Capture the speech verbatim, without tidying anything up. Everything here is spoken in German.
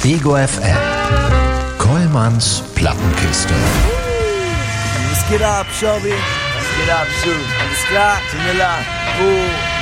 Ego F M. Kollmanns Plattenkiste. Was geht ab, Schabi? Was geht ab, Schuh? Alles klar? Tut mir leid. Oh.